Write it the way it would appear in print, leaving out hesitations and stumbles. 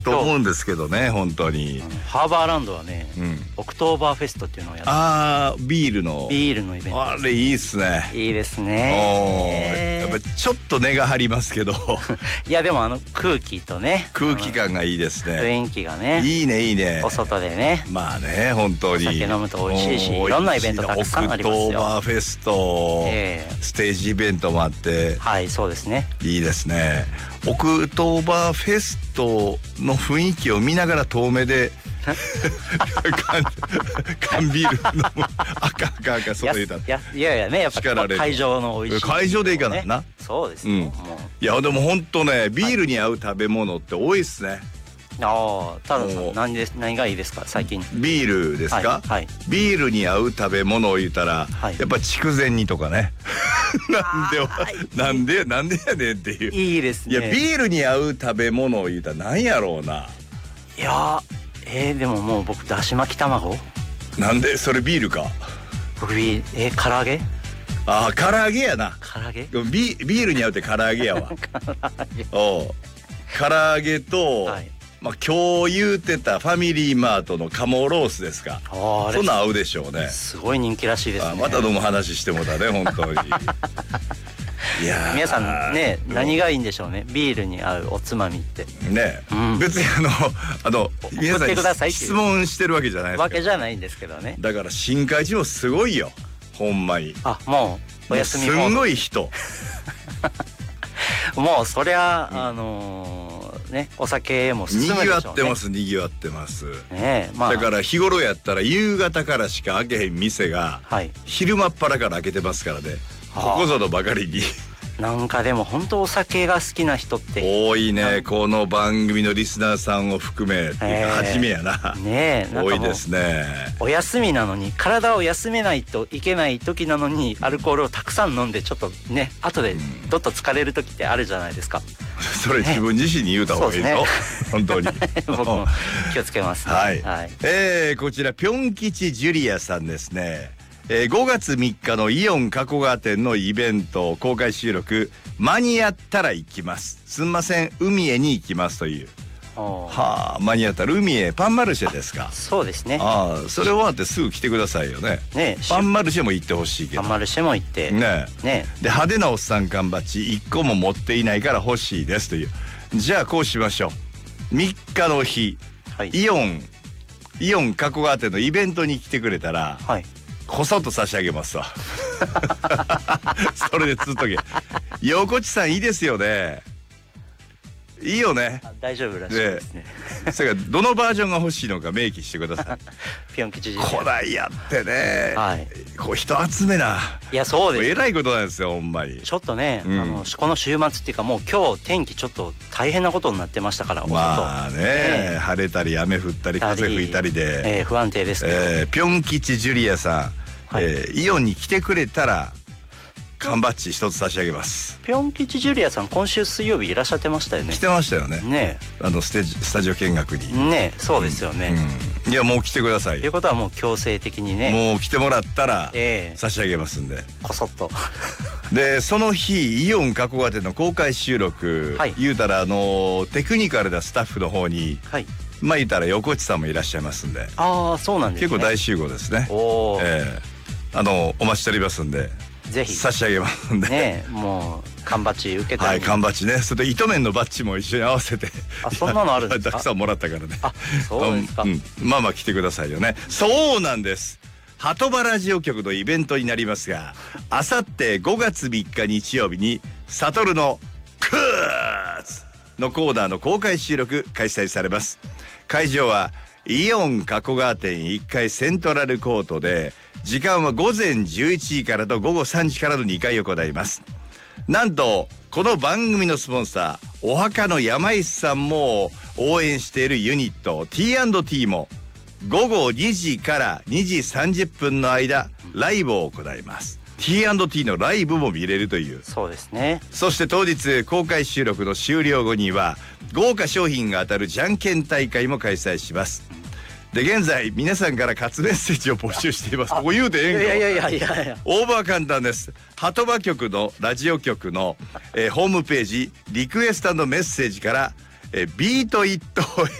と思うんですけどね、本当に。 ハーバーランドはね、オクトーバーフェストっていうのをやって、 ビールのイベント。 あれいいっすね。 いいですね。 やっぱちょっと根が張りますけどいやでも空気とね、 空気感がいいですね。 雰囲気がね、 いいねいいね。 お外でね、 まあね、本当にお酒飲むと美味しいし、いろんなイベントたくさんありますよ。 オクトーバーフェスト、ステージイベントもあって、 はい、そうですね。いいですね。オクトーバーフェストの雰囲気を見ながら遠目で缶ビール飲む。赤そう言うたら、 いやね、やっぱ会場の美味しい会場でいいかな。 そうですよ。 いやでも本当ね、ビールに合う食べ物って多いっすね。 太郎さん、何がいいですか最近。 ビールですか。ビールに合う食べ物を言ったら、やっぱ筑前煮とかね。なんでやねんっていう。 いいですね。 いやビールに合う食べ物を言ったら何やろうな。 いやでももう僕だし巻き卵。 なんでそれビールか。 僕唐揚げ。 唐揚げやな。 唐揚げ。 ビールに合うって唐揚げやわ。唐揚げと、まあ今日言うてたファミリーマートの鴨ロースですか。そんなん合うでしょうね。 すごい人気らしいですね。 また飲む話してもたね、本当に。いや皆さんね、何がいいんでしょうね、ビールに合うおつまみってね。別に皆さん質問してるわけじゃないですか。 わけじゃないんですけどね。 だから新海地もすごいよ、ほんまに。 もうお休みすんごい人。 もうそりゃね、お酒も進むでしょうね。 にぎわってます、にぎわってますね。 だから日頃やったら夕方からしか開けへん店が、昼間っぱらから開けてますからね。ここぞとばかりに。 なんかでも本当お酒が好きな人って多いね。この番組のリスナーさんを含め初めやな。多いですね。 お休みなのに、体を休めないといけない時なのにアルコールをたくさん飲んでちょっとね、後でどっと疲れる時ってあるじゃないですか。 それ自分自身に言うた方がいいぞ、本当に。 僕も気をつけます。 こちらぴょん吉ジュリアさんですね。5月3日のイオン加古川店のイベント公開収録、間に合ったら行きます、すんません海へに行きますという。間に合ったら海へ。パンマルシェですか。 そうですね。 それ終わってすぐ来てくださいよね。パンマルシェも行ってほしいけど。 パンマルシェも行ってね。で派手なおっさん缶バッジ1個も持っていないから欲しいですという。じゃあこうしましょう。3日の日、イオン加古川店のイベントに来てくれたら、こそっと差し上げますわ。それでつっとけ。横地さんいいですよね。いいよね。 大丈夫らしいですね。 それからどのバージョンが欲しいのか明記してください。 ぴょん吉古代やってね。こう人集めな。 いやそうです。 えらいことなんですよほんまに。 ちょっとね、この週末っていうかもう今日天気ちょっと大変なことになってましたから。 まあね、晴れたり雨降ったり風吹いたりで不安定ですけど。 ぴょん吉ジュリアさん、イオンに来てくれたら缶バッジ一つ差し上げます。 ぴょん吉ジュリアさん今週水曜日いらっしゃってましたよね。 来てましたよね。スタジオ見学にね。そうですよね。 いやもう来てくださいよ。 ということはもう強制的にね、 もう来てもらったら差し上げますんで、 こそっと。 でその日イオン加古川店の公開収録、言うたらテクニカルなスタッフの方に、まあ言うたら横地さんもいらっしゃいますんで。 そうなんですね。 結構大集合ですね。お待ちしておりますんで、ぜひ差し上げますんでね。もう缶バッジ受けて、 缶バッジね。それで糸面のバッジも一緒に合わせて。 そんなのあるんですか。 たくさんもらったからね。 そうですか。 まあ来てくださいよね。そうなんです。鳩場ラジオ局のイベントになりますが、あさって5月3日日曜日にサトルのクーズのコーナーの公開収録開催されます。会場はイオン加古川店1階セントラルコートで、時間は午前11時からと午後3時からの2回行います。なんとこの番組のスポンサーお墓の山石さんも応援しているユニット T&T も午後2時から2時30分の間ライブを行います。 T&T のライブも見れるという。 そうですね。 そして当日公開収録の終了後には豪華商品が当たるじゃんけん大会も開催します。で現在皆さんから活メッセージを募集しています。ここ言うてええんか。いや応募は簡単です。鳩場局のラジオ局の、ホームページリクエスト&メッセージから、 ビートイット